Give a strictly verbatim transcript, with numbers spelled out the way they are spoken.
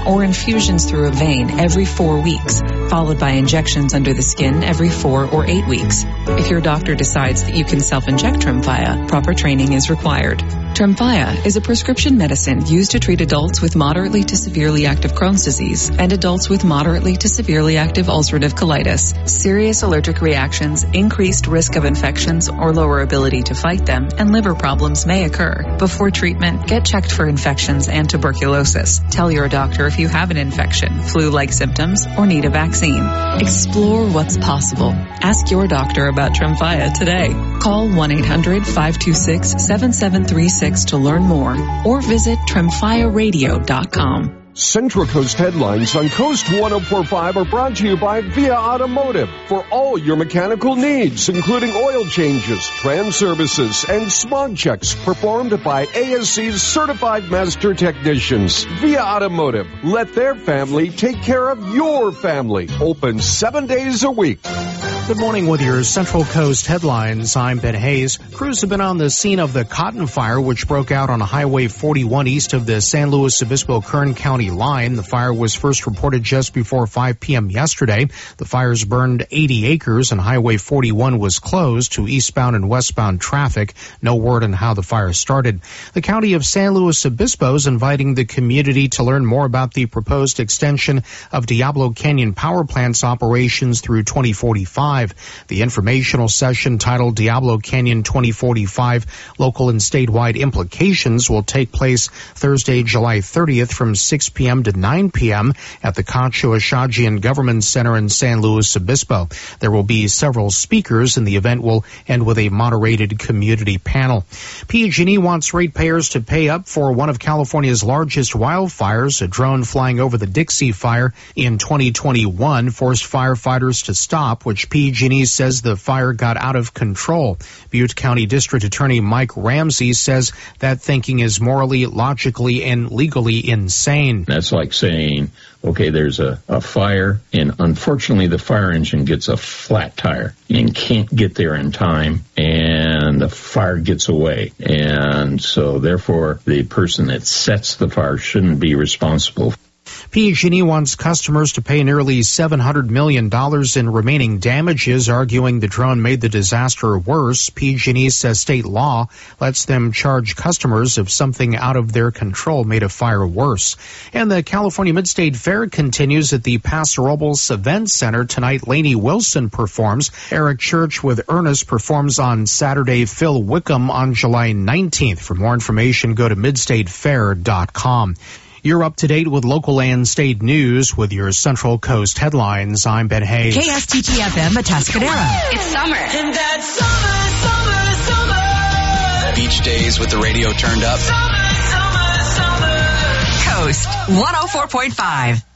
or infusions through a vein every four weeks, followed by injections under the skin every four or eight weeks. If your doctor decides that you can self-inject Tremfya, proper training is required. Tremfya is a prescription medicine used to treat adults with moderately to severely active Crohn's disease and adults with moderately to severely active ulcerative colitis. Serious allergic reactions, increased risk of infections or lower ability to fight them, and liver problems may occur. Before treatment, get checked for infections and tuberculosis. Tell your doctor if you have an infection, flu-like symptoms, or need a vaccine. Explore what's possible. Ask your doctor about Tremfya today. Call one eight hundred five two six seven seven three six to learn more, or visit tremfya radio dot com. Central Coast Headlines on Coast one oh four point five are brought to you by Via Automotive for all your mechanical needs, including oil changes, trans services, and smog checks performed by A S C's certified master technicians. Via Automotive, let their family take care of your family. Open seven days a week. Good morning with your Central Coast Headlines. I'm Ben Hayes. Crews have been on the scene of the Cotton Fire, which broke out on Highway forty-one east of the San Luis Obispo-Kern County line. The fire was first reported just before five p.m. yesterday. The fires burned eighty acres and Highway forty-one was closed to eastbound and westbound traffic. No word on how the fire started. The County of San Luis Obispo is inviting the community to learn more about the proposed extension of Diablo Canyon Power Plant's operations through twenty forty-five. The informational session titled Diablo Canyon twenty forty-five Local and Statewide Implications will take place Thursday, July thirtieth from six p.m. to nine p.m. at the Concho Ashajian Government Center in San Luis Obispo. There will be several speakers, and the event will end with a moderated community panel. P G and E wants ratepayers to pay up for one of California's largest wildfires. A drone flying over the Dixie Fire in twenty twenty-one forced firefighters to stop, which P G and E says the fire got out of control. Butte County District Attorney Mike Ramsey says that thinking is morally, logically, and legally insane. That's like saying, okay, there's a, a fire, and unfortunately the fire engine gets a flat tire and can't get there in time, and the fire gets away. And so therefore the person that sets the fire shouldn't be responsible. P G and E wants customers to pay nearly seven hundred million dollars in remaining damages, arguing the drone made the disaster worse. P G and E says state law lets them charge customers if something out of their control made a fire worse. And the California Mid-State Fair continues at the Paso Robles Event Center. Tonight, Lainey Wilson performs. Eric Church with Ernest performs on Saturday. Phil Wickham on July nineteenth. For more information, go to mid state fair dot com. You're up to date with local and state news with your Central Coast Headlines. I'm Ben Hayes. K S T P F M Atascadero. It's summer. And that summer, summer, summer. Beach days with the radio turned up. Summer, summer, summer. Coast one oh four point five.